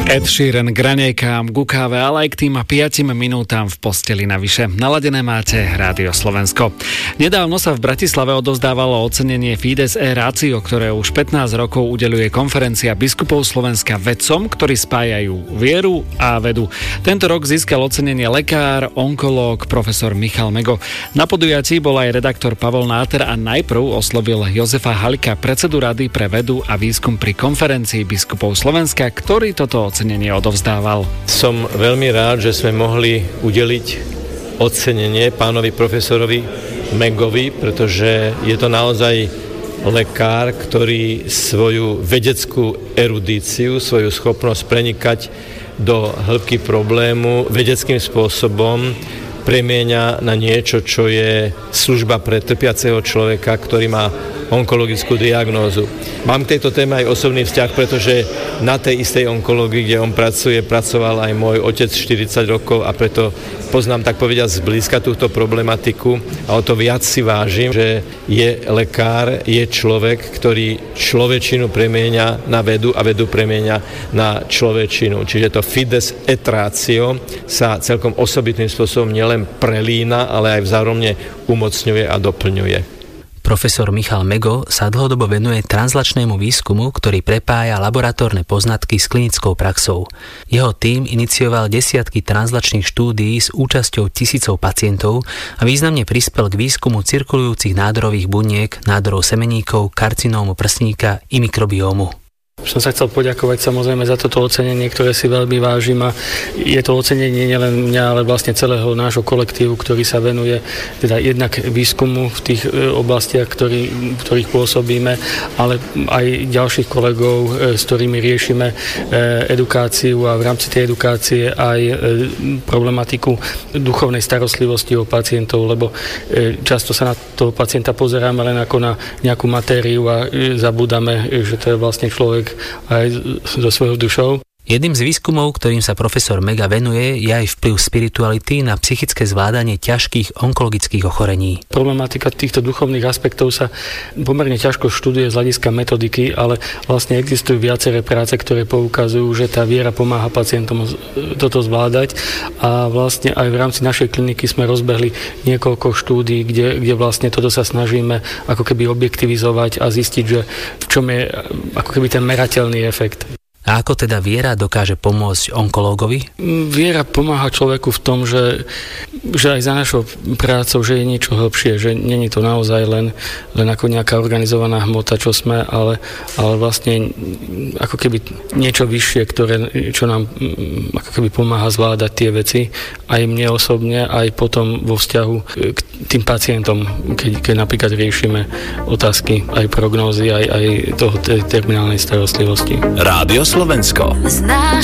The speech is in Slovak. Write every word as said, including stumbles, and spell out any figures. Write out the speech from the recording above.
Ed Sheeran, Granejkám, ku káve, ale aj k tým piatim minútam v posteli navyše. Naladené máte Rádio Slovensko. Nedávno sa v Bratislave odovzdávalo ocenenie Fides e Ratio, ktoré už pätnásť rokov udeľuje Konferencia biskupov Slovenska vedcom, ktorí spájajú vieru a vedu. Tento rok získal ocenenie lekár, onkológ, profesor Michal Mego. Na podujatí bol aj redaktor Pavol Náter a najprv oslovil Jozefa Halika, predsedu Rady pre vedu a výskum pri Konferencii biskupov Slovenska, ktorý toto ocenenie odovzdával. Som veľmi rád, že sme mohli udeliť ocenenie pánovi profesorovi Megovi, pretože je to naozaj lekár, ktorý svoju vedeckú erudíciu, svoju schopnosť prenikať do hĺbky problému vedeckým spôsobom premieňa na niečo, čo je služba pre trpiaceho človeka, ktorý má onkologickú diagnózu. Mám k tejto téme aj osobný vzťah, pretože na tej istej onkológii, kde on pracuje, pracoval aj môj otec štyridsať rokov a preto poznám, tak povediať, zblízka túto problematiku a o to viac si vážim, že je lekár, je človek, ktorý človečinu premieňa na vedu a vedu premieňa na človečinu. Čiže to Fides et Ratio sa celkom osobitným spôsobom nielen prelína, ale aj vzájomne umocňuje a doplňuje. Profesor Michal Mego sa dlhodobo venuje translačnému výskumu, ktorý prepája laboratórne poznatky s klinickou praxou. Jeho tím inicioval desiatky translačných štúdií s účasťou tisícov pacientov a významne prispel k výskumu cirkulujúcich nádorových buniek, nádorov semeníkov, karcinómu prsníka i mikrobiómu. Som sa chcel poďakovať samozrejme za toto ocenenie, ktoré si veľmi vážim, a je to ocenenie nielen mňa, ale vlastne celého nášho kolektívu, ktorý sa venuje teda jednak výskumu v tých oblastiach, ktorý, v ktorých pôsobíme, ale aj ďalších kolegov, s ktorými riešime edukáciu a v rámci tej edukácie aj problematiku duchovnej starostlivosti o pacientov, lebo často sa na toho pacienta pozeráme len ako na nejakú matériu a zabúdame, že to je vlastne človek aj so svojou dušou. Jedným z výskumov, ktorým sa profesor Mega venuje, je aj vplyv spirituality na psychické zvládanie ťažkých onkologických ochorení. Problematika týchto duchovných aspektov sa pomerne ťažko študuje z hľadiska metodiky, ale vlastne existujú viaceré práce, ktoré poukazujú, že tá viera pomáha pacientom toto zvládať, a vlastne aj v rámci našej kliniky sme rozbehli niekoľko štúdií, kde, kde vlastne toto sa snažíme ako keby objektivizovať a zistiť, že v čom je ako keby ten merateľný efekt. A ako teda viera dokáže pomôcť onkológovi? Viera pomáha človeku v tom, že, že aj za našou prácou, že je niečo hlbšie, že nie je to naozaj len, len ako nejaká organizovaná hmota, čo sme, ale, ale vlastne ako keby niečo vyššie, ktoré, čo nám ako keby pomáha zvládať tie veci, aj mne osobne, aj potom vo vzťahu k tým pacientom, keď, keď napríklad riešime otázky, aj prognózy, aj, aj toho terminálnej starostlivosti. Rádio Slovensko.